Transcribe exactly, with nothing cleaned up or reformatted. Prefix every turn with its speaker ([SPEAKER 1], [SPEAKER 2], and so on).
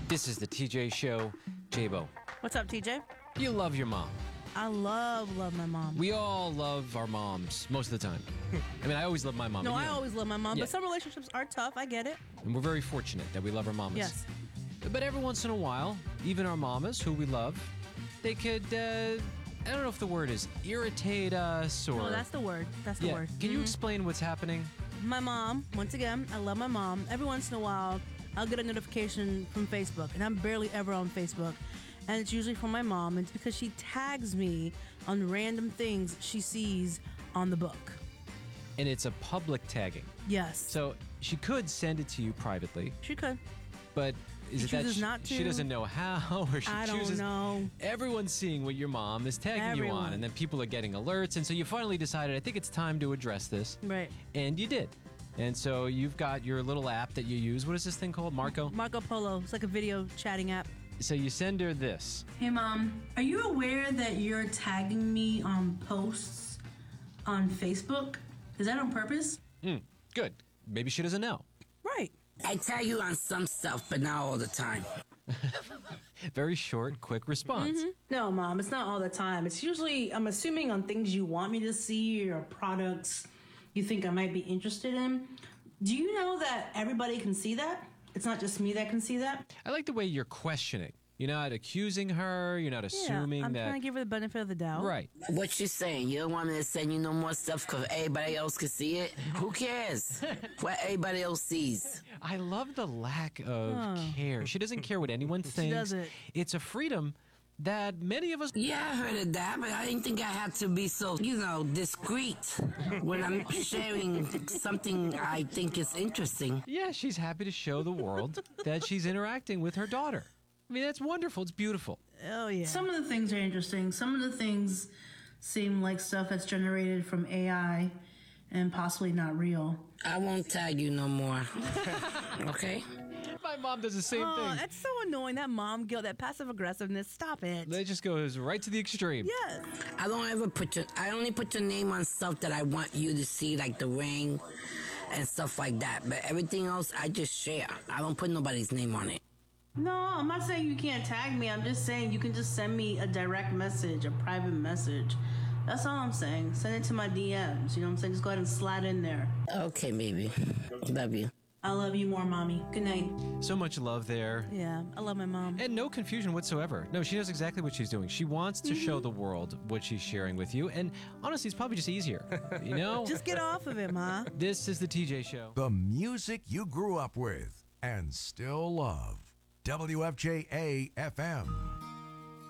[SPEAKER 1] This is the T J Show. J-Bo,
[SPEAKER 2] What's up, T J?
[SPEAKER 1] you love your mom.
[SPEAKER 2] I love, love my mom.
[SPEAKER 1] We all love our moms most of the time. I mean, I always love my mom.
[SPEAKER 2] no,
[SPEAKER 1] but, you
[SPEAKER 2] I
[SPEAKER 1] know,
[SPEAKER 2] always love my mom,
[SPEAKER 1] Yeah.
[SPEAKER 2] but some relationships are tough. I get it.
[SPEAKER 1] And we're very fortunate that we love our mamas.
[SPEAKER 2] Yes.
[SPEAKER 1] But every once in a while, even our mamas, who we love, they could, uh, I don't know if the word is irritate us or...
[SPEAKER 2] No, that's the word. That's the
[SPEAKER 1] yeah.
[SPEAKER 2] word.
[SPEAKER 1] Can you
[SPEAKER 2] Mhm.
[SPEAKER 1] explain what's happening?
[SPEAKER 2] My mom, once again, I love my mom. Every once in a while, I'll get a notification from Facebook, and I'm barely ever on Facebook. And it's usually from my mom. It's because she tags me on random things she sees on the book.
[SPEAKER 1] And it's a public tagging.
[SPEAKER 2] Yes.
[SPEAKER 1] So she could send it to you privately,
[SPEAKER 2] She could.
[SPEAKER 1] but is
[SPEAKER 2] She
[SPEAKER 1] it that
[SPEAKER 2] chooses
[SPEAKER 1] she,
[SPEAKER 2] not
[SPEAKER 1] she
[SPEAKER 2] to.
[SPEAKER 1] doesn't know how, or she
[SPEAKER 2] I don't
[SPEAKER 1] chooses?
[SPEAKER 2] know.
[SPEAKER 1] Everyone's seeing what your mom is tagging you on,
[SPEAKER 2] Everyone.
[SPEAKER 1] and then people are getting alerts, and so you finally decided, I think it's time to address this.
[SPEAKER 2] Right.
[SPEAKER 1] And you did. And so you've got your little app that you use. What is this thing called? Marco?
[SPEAKER 2] Marco Polo. It's like a video chatting app.
[SPEAKER 1] So you send her this.
[SPEAKER 3] Hey mom, are you aware that you're tagging me on posts on Facebook? Is that on purpose?
[SPEAKER 1] Hmm, good. Maybe she doesn't know.
[SPEAKER 2] Right.
[SPEAKER 4] I tag you on some stuff, but not all the time.
[SPEAKER 1] Very short, quick response.
[SPEAKER 2] Mm-hmm.
[SPEAKER 3] No, mom, it's not all the time. It's usually, I'm assuming, on things you want me to see or products you think I might be interested in. Do you know that everybody can see that? It's not just me that can see that?
[SPEAKER 1] I like the way you're questioning. You're not accusing her. You're not assuming
[SPEAKER 2] yeah, I'm
[SPEAKER 1] that.
[SPEAKER 2] trying to give her the benefit of the doubt.
[SPEAKER 1] Right.
[SPEAKER 4] What you saying? You don't want me to send you no more stuff because everybody else can see it? Who cares what everybody else sees?
[SPEAKER 1] I love the lack of
[SPEAKER 2] Oh.
[SPEAKER 1] care. She doesn't care what anyone thinks.
[SPEAKER 2] doesn't.
[SPEAKER 1] It's a freedom that many of us.
[SPEAKER 4] Yeah, I heard of that, but I didn't think I had to be so, you know, discreet when I'm sharing something I think is interesting.
[SPEAKER 1] Yeah, she's happy to show the world that she's interacting with her daughter. I mean, that's wonderful. It's beautiful.
[SPEAKER 2] Oh, yeah.
[SPEAKER 3] Some of the things are interesting. Some of the things seem like stuff that's generated from A I and possibly not real.
[SPEAKER 4] I won't tag you no more. Okay?
[SPEAKER 1] My mom does the same
[SPEAKER 2] Oh,
[SPEAKER 1] thing.
[SPEAKER 2] that's so annoying. That mom guilt, that passive aggressiveness. Stop it.
[SPEAKER 1] That just goes right to the extreme.
[SPEAKER 2] Yes.
[SPEAKER 4] I don't ever put your, I only put your name on stuff that I want you to see, like the ring and stuff like that. But everything else, I just share. I don't put nobody's name on it.
[SPEAKER 3] No, I'm not saying you can't tag me. I'm just saying you can just send me a direct message, a private message. That's all I'm saying. Send it to my D Ms. You know what I'm saying? Just go ahead and slide in there.
[SPEAKER 4] Okay, baby. Love you.
[SPEAKER 3] I love you more, mommy. Good night.
[SPEAKER 1] So much love there.
[SPEAKER 2] Yeah, I love my mom.
[SPEAKER 1] And no confusion whatsoever. No, she knows exactly what she's doing. She wants to show the world what she's sharing with you. And honestly, it's probably just easier. You know?
[SPEAKER 2] Just get off of it, Ma.
[SPEAKER 1] This is the T J Show.
[SPEAKER 5] The music you grew up with and still love. W F J A F M.